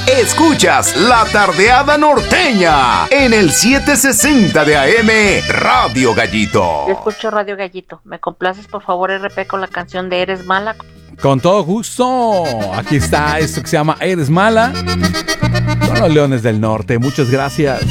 Escuchas La Tardeada Norteña en el 760 de AM Radio Gallito. Yo escucho Radio Gallito. ¿Me complaces, por favor, RP, con la canción de Eres Mala? Con todo gusto. Aquí está esto que se llama Eres Mala. Con los Leones del Norte. Muchas gracias.